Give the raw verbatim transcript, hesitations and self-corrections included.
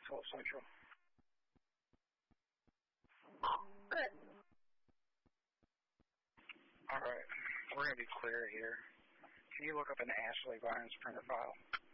Full Central. Good. All right, we're going to be clear here. Can you look up an Ashley Vines printer file?